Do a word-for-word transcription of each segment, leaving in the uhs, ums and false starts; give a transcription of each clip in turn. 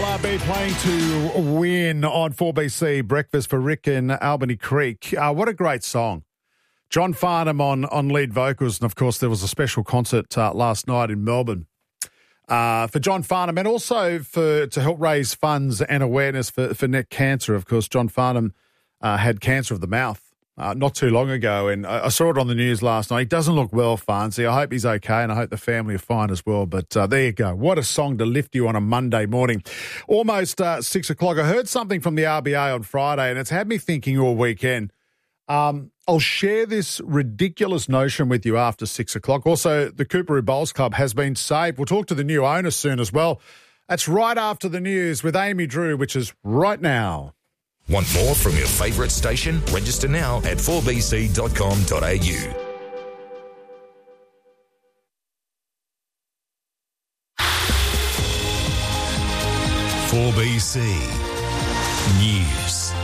L R B playing to win on four B C Breakfast for Rick in Albany Creek. Uh, what a great song. John Farnham on, on lead vocals, and of course there was a special concert uh, last night in Melbourne uh, for John Farnham, and also for to help raise funds and awareness for, for neck cancer. Of course, John Farnham uh, had cancer of the mouth uh, not too long ago, and I, I saw it on the news last night. He doesn't look well, Farnsey. I hope he's okay, and I hope the family are fine as well. But uh, there you go. What a song to lift you on a Monday morning. Almost uh, six o'clock. I heard something from the R B A on Friday, and it's had me thinking all weekend. Um, I'll share this ridiculous notion with you after six o'clock. Also, the Coorparoo Bowls Club has been saved. We'll talk to the new owner soon as well. That's right after the news with Amy Drew, which is right now. Want more from your favourite station? Register now at four b c dot com dot a u. four B C News.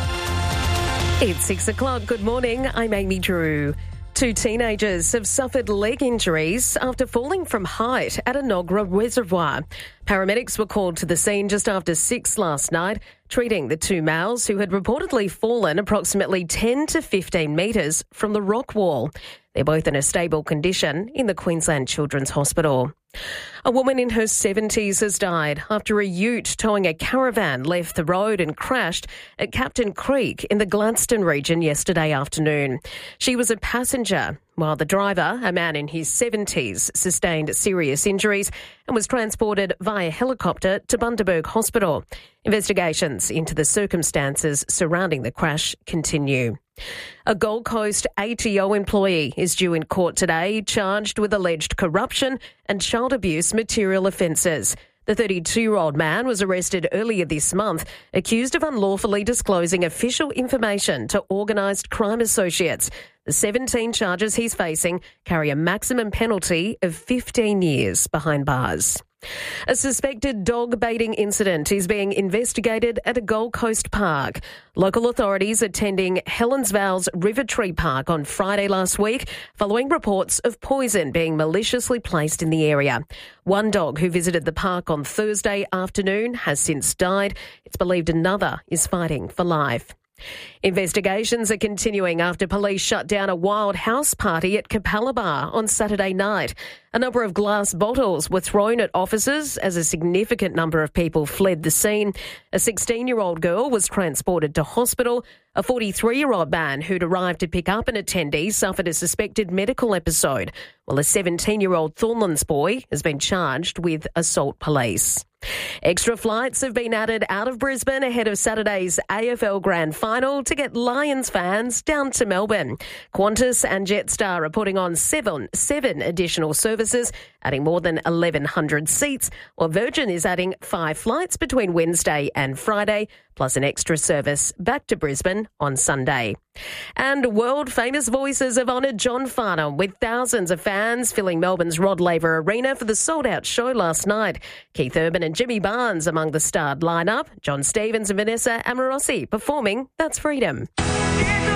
It's six o'clock. Good morning. I'm Amy Drew. Two teenagers have suffered leg injuries after falling from height at a Nogra reservoir. Paramedics were called to the scene just after six last night, treating the two males who had reportedly fallen approximately ten to fifteen metres from the rock wall. They're both in a stable condition in the Queensland Children's Hospital. A woman in her seventies has died after a ute towing a caravan left the road and crashed at Captain Creek in the Gladstone region yesterday afternoon. She was a passenger, while the driver, a man in his seventies, sustained serious injuries and was transported via helicopter to Bundaberg Hospital. Investigations into the circumstances surrounding the crash continue. A Gold Coast A T O employee is due in court today, charged with alleged corruption and child abuse material offences. The thirty-two-year-old man was arrested earlier this month, accused of unlawfully disclosing official information to organised crime associates. The seventeen charges he's facing carry a maximum penalty of fifteen years behind bars. A suspected dog baiting incident is being investigated at a Gold Coast park. Local authorities attending Helens Vale's River Tree Park on Friday last week following reports of poison being maliciously placed in the area. One dog who visited the park on Thursday afternoon has since died. It's believed another is fighting for life. Investigations are continuing after police shut down a wild house party at Capalaba on Saturday night. A number of glass bottles were thrown at officers as a significant number of people fled the scene. A sixteen-year-old girl was transported to hospital. A forty-three-year-old man who'd arrived to pick up an attendee suffered a suspected medical episode, while a seventeen-year-old Thornlands boy has been charged with assault police. Extra flights have been added out of Brisbane ahead of Saturday's A F L Grand Final to get Lions fans down to Melbourne. Qantas and Jetstar are putting on seven, seven additional services, adding more than eleven hundred seats, while Virgin is adding five flights between Wednesday and Friday, plus an extra service back to Brisbane on Sunday. And world-famous voices have honoured John Farnham with thousands of fans filling Melbourne's Rod Laver Arena for the sold-out show last night. Keith Urban and Jimmy Barnes among the starred lineup, John Stevens and Vanessa Amorosi performing That's Freedom.